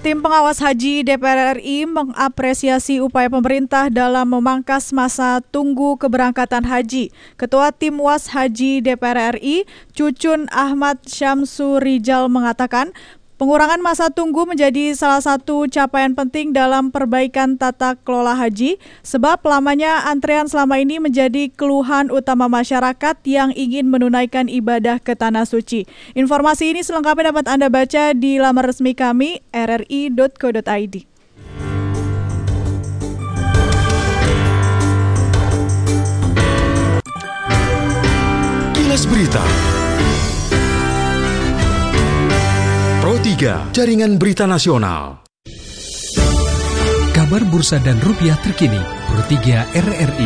Tim pengawas haji DPR RI mengapresiasi upaya pemerintah dalam memangkas masa tunggu keberangkatan haji. Ketua Tim Was Haji DPR RI, Cucun Ahmad Syamsurijal mengatakan, pengurangan masa tunggu menjadi salah satu capaian penting dalam perbaikan tata kelola haji, sebab lamanya antrean selama ini menjadi keluhan utama masyarakat yang ingin menunaikan ibadah ke Tanah Suci. Informasi ini selengkapnya dapat Anda baca di laman resmi kami, rri.co.id. Kilas Berita Pro 3, Jaringan Berita Nasional. Kabar bursa dan rupiah terkini, Pro 3 RRI.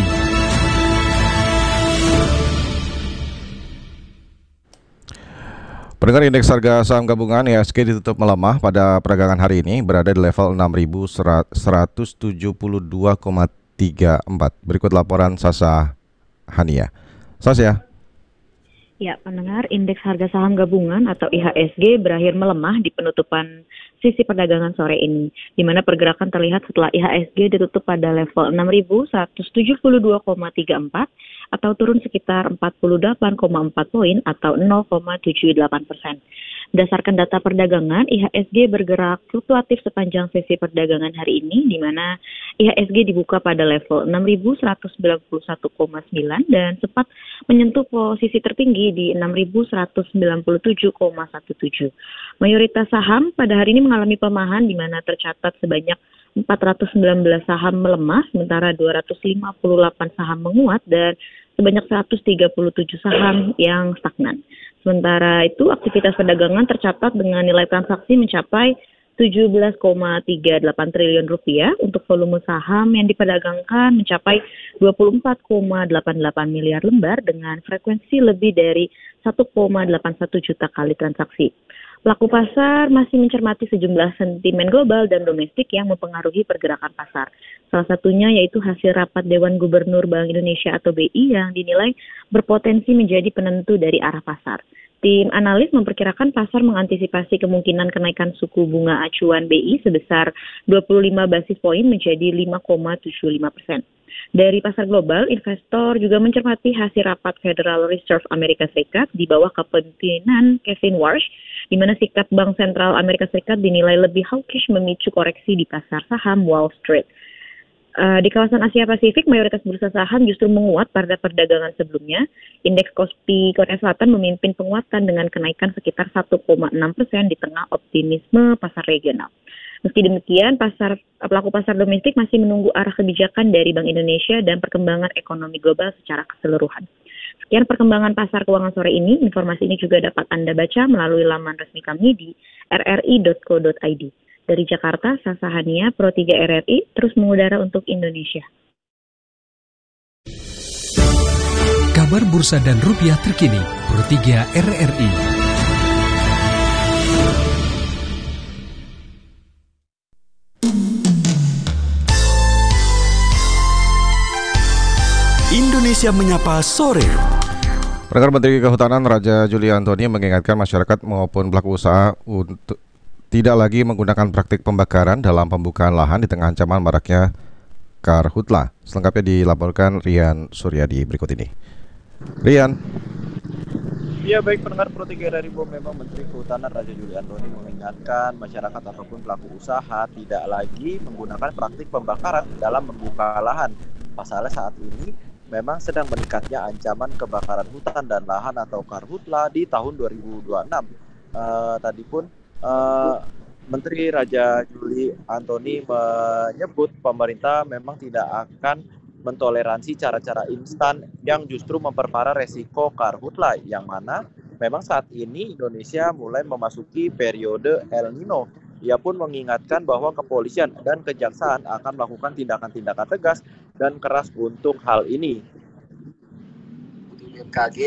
Pendengar, indeks harga saham gabungan IHSG ditutup melemah pada perdagangan hari ini, berada di level 6.172,34. Berikut laporan Sasa Hania. Sasa. Ya, pendengar, indeks harga saham gabungan atau IHSG berakhir melemah di penutupan sisi perdagangan sore ini, di mana pergerakan terlihat setelah IHSG ditutup pada level 6.172,34 atau turun sekitar 48,4 poin atau 0,78%. Berdasarkan data perdagangan, IHSG bergerak fluktuatif sepanjang sesi perdagangan hari ini, di mana IHSG dibuka pada level 6.191,9 dan sempat menyentuh posisi tertinggi di 6.197,17. Mayoritas saham pada hari ini mengalami pelemahan, di mana tercatat sebanyak 419 saham melemah, sementara 258 saham menguat dan sebanyak 137 saham yang stagnan. Sementara itu, aktivitas perdagangan tercatat dengan nilai transaksi mencapai 17,38 triliun rupiah untuk volume saham yang diperdagangkan mencapai 24,88 miliar lembar dengan frekuensi lebih dari 1,81 juta kali transaksi. Pelaku pasar masih mencermati sejumlah sentimen global dan domestik yang mempengaruhi pergerakan pasar. Salah satunya yaitu hasil rapat Dewan Gubernur Bank Indonesia atau BI yang dinilai berpotensi menjadi penentu dari arah pasar. Tim analis memperkirakan pasar mengantisipasi kemungkinan kenaikan suku bunga acuan BI sebesar 25 basis poin menjadi 5,75%. Dari pasar global, investor juga mencermati hasil rapat Federal Reserve Amerika Serikat di bawah kepemimpinan Kevin Warsh, di mana sikap Bank Sentral Amerika Serikat dinilai lebih hawkish memicu koreksi di pasar saham Wall Street. Di kawasan Asia Pasifik, mayoritas bursa saham justru menguat pada perdagangan sebelumnya. Indeks Kospi Korea Selatan memimpin penguatan dengan kenaikan sekitar 1,6% di tengah optimisme pasar regional. Meski demikian, pelaku pasar domestik masih menunggu arah kebijakan dari Bank Indonesia dan perkembangan ekonomi global secara keseluruhan. Sekian perkembangan pasar keuangan sore ini. Informasi ini juga dapat Anda baca melalui laman resmi kami di rri.co.id. Dari Jakarta, Sasa Hania, Pro 3 RRI, terus mengudara untuk Indonesia. Kabar bursa dan rupiah terkini, Pro 3 RRI. Indonesia Menyapa Sore. Pendengar, Menteri Kehutanan Raja Juli Antoni mengingatkan masyarakat maupun pelaku usaha untuk tidak lagi menggunakan praktik pembakaran dalam pembukaan lahan di tengah ancaman maraknya karhutla. Selengkapnya dilaporkan Rian Suryadi berikut ini. Rian. Ya, baik pendengar Pro 3 RRI, memang Menteri Kehutanan Raja Juli Antoni mengingatkan masyarakat ataupun pelaku usaha tidak lagi menggunakan praktik pembakaran dalam membuka lahan. Pasalnya saat ini memang sedang meningkatnya ancaman kebakaran hutan dan lahan atau karhutla di tahun 2026. Tadi pun Menteri Raja Juli Antoni menyebut pemerintah memang tidak akan mentoleransi cara-cara instan yang justru memperparah resiko karhutla, yang mana memang saat ini Indonesia mulai memasuki periode El Nino. Ia pun mengingatkan bahwa kepolisian dan kejaksaan akan melakukan tindakan-tindakan tegas dan keras untuk hal ini. BMKG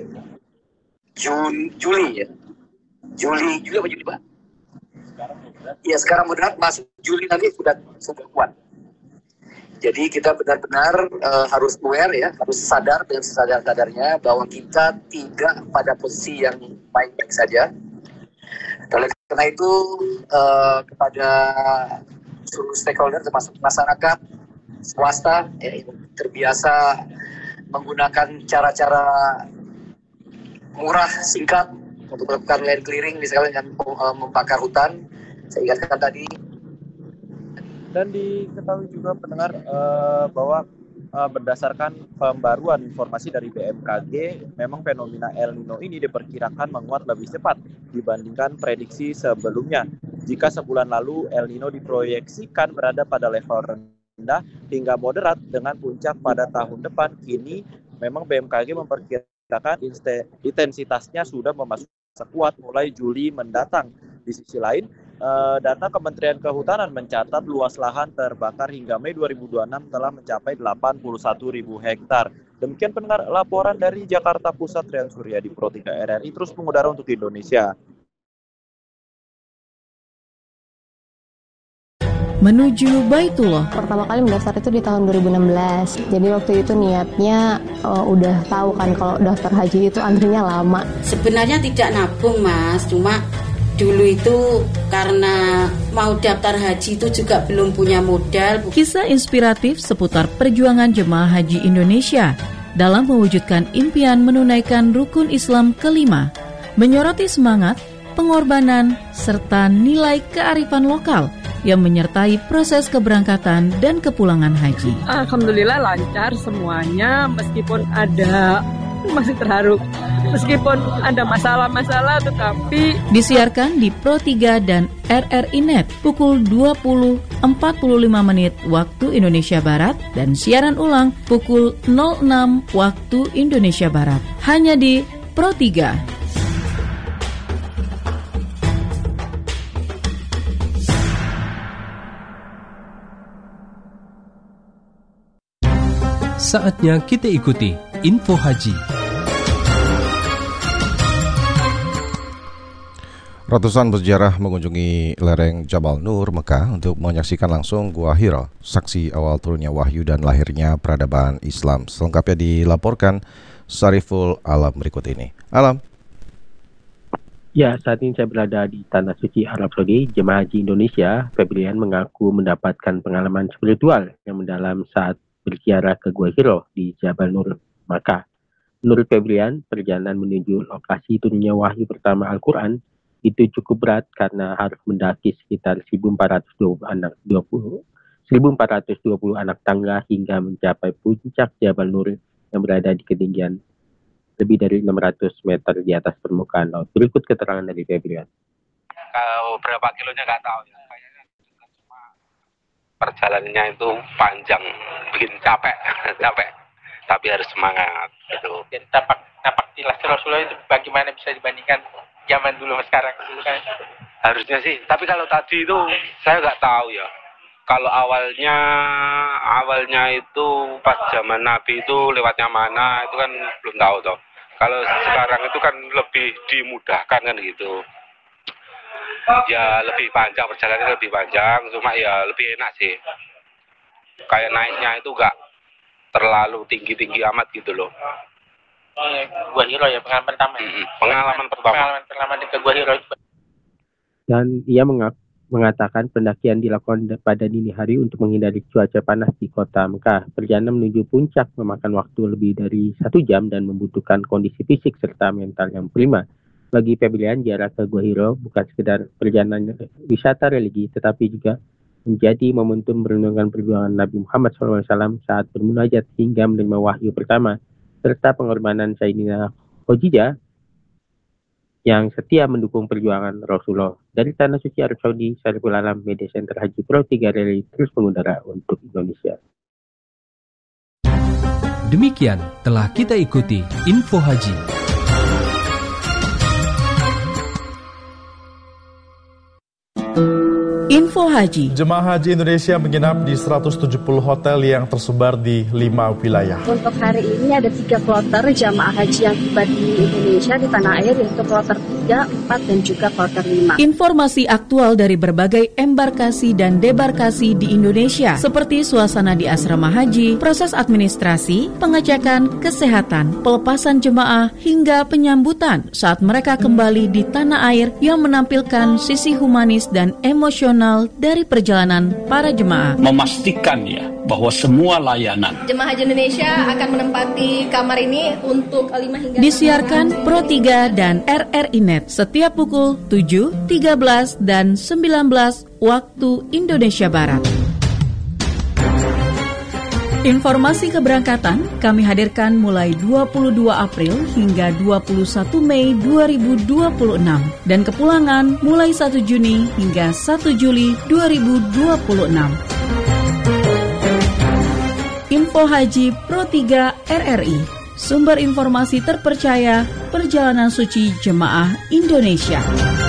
Juli ya. Juli apa Juli, Pak? Sekarang moderat, masuk Juli nanti sudah kuat. Jadi kita benar-benar harus aware ya, harus sadar dengan sesadar-sadarnya bahwa kita tidak pada posisi yang baik-baik saja. Karena itu kepada seluruh stakeholder termasuk masyarakat, swasta yang terbiasa menggunakan cara-cara murah, singkat untuk melakukan land clearing, misalnya dengan membakar hutan. Saya ingatkan tadi. Dan diketahui juga pendengar bahwa berdasarkan pembaruan informasi dari BMKG, memang fenomena El Nino ini diperkirakan menguat lebih cepat dibandingkan prediksi sebelumnya. Jika sebulan lalu El Nino diproyeksikan berada pada level rendah hingga moderat dengan puncak pada tahun depan, kini memang BMKG memperkirakan intensitasnya sudah memasuki kuat mulai Juli mendatang. Di sisi lain, data Kementerian Kehutanan mencatat luas lahan terbakar hingga Mei 2026 telah mencapai 81.000 hektar. Demikian pendengar laporan dari Jakarta Pusat, Rian Surya di Pro 3 RRI terus mengudara untuk Indonesia. Menuju Baitullah. Pertama kali mendaftar itu di tahun 2016. Jadi waktu itu niatnya udah tahu kan kalau daftar haji itu antrinya lama. Sebenarnya tidak nabung Mas, cuma dulu itu karena mau daftar haji itu juga belum punya modal. Kisah inspiratif seputar perjuangan jemaah haji Indonesia dalam mewujudkan impian menunaikan rukun Islam kelima, menyoroti semangat, pengorbanan, serta nilai kearifan lokal yang menyertai proses keberangkatan dan kepulangan haji. Alhamdulillah lancar semuanya, meskipun ada masih terharu. Meskipun ada masalah-masalah, tetapi disiarkan di Pro 3 dan RRI Net pukul 20.45 waktu Indonesia Barat dan siaran ulang pukul 06 waktu Indonesia Barat. Hanya di Pro 3. Saatnya kita ikuti Info Haji. Ratusan berziarah mengunjungi lereng Jabal Nur, Mekah untuk menyaksikan langsung Gua Hira, saksi awal turunnya wahyu dan lahirnya peradaban Islam. Selengkapnya dilaporkan Sariful Alam berikut ini. Alam. Ya, saat ini saya berada di Tanah Suci Arab Saudi. Jemaah Haji Indonesia, Febrian, mengaku mendapatkan pengalaman spiritual yang mendalam saat berziarah ke Gua Hira di Jabal Nur, Makkah. Menurut Febrian, perjalanan menuju lokasi turunnya wahyu pertama Al-Quran itu cukup berat karena harus mendaki sekitar 1.420 anak tangga hingga mencapai puncak Jabal Nur yang berada di ketinggian lebih dari 600 meter di atas permukaan laut. Berikut keterangan dari Febrian. Kalau berapa kilonya nggak tahu ya. Perjalanannya itu panjang, bikin capek, tapi harus semangat gitu. Dan tapak tilas Rasulullah itu bagaimana bisa dibandingkan zaman dulu sama sekarang dulu kan? Harusnya sih, tapi kalau tadi itu saya nggak tahu ya. Kalau awalnya itu pas zaman Nabi itu lewatnya mana itu kan belum tahu toh. Kalau sekarang itu kan lebih dimudahkan kan gitu. Ya lebih panjang, perjalanannya lebih panjang, cuma ya lebih enak sih. Kayak naiknya itu nggak terlalu tinggi-tinggi amat gitu loh. Gua Hira ya, pengalaman pertama. Pengalaman pertama di Gua Hira. Dan ia mengatakan pendakian dilakukan pada dini hari untuk menghindari cuaca panas di kota Mekah. Perjalanan menuju puncak memakan waktu lebih dari 1 jam dan membutuhkan kondisi fisik serta mental yang prima. Bagi Febrian, jarak ke Gua Hira bukan sekedar perjalanan wisata religi, tetapi juga menjadi momentum merenungkan perjuangan Nabi Muhammad SAW saat bermunajat hingga menerima wahyu pertama, serta pengorbanan Sayyidina Khadijah yang setia mendukung perjuangan Rasulullah. Dari Tanah Suci Arab Saudi, Sariful Alam, Media Center Haji Pro 3 RRI terus mengudara untuk Indonesia. Demikian telah kita ikuti Info Haji. Info Haji. Jemaah Haji Indonesia menginap di 170 hotel yang tersebar di 5 wilayah. Untuk hari ini ada 3 kloter jemaah haji yang tiba di Indonesia di tanah air, yaitu kloter 3, 4, dan juga kloter 5. Informasi aktual dari berbagai embarkasi dan debarkasi di Indonesia, seperti suasana di asrama haji, proses administrasi, pengecekan kesehatan, pelepasan jemaah, hingga penyambutan saat mereka kembali di tanah air yang menampilkan sisi humanis dan emosional dari perjalanan para jemaah. Memastikan ya bahwa semua layanan Jemaah Haji Indonesia akan menempati kamar ini untuk 5 hingga disiarkan Pro 3 dan RRI Net setiap pukul 7, 13, dan 19 waktu Indonesia Barat. Informasi keberangkatan kami hadirkan mulai 22 April hingga 21 Mei 2026 dan kepulangan mulai 1 Juni hingga 1 Juli 2026. Info Haji Pro 3 RRI, sumber informasi terpercaya perjalanan suci jemaah Indonesia.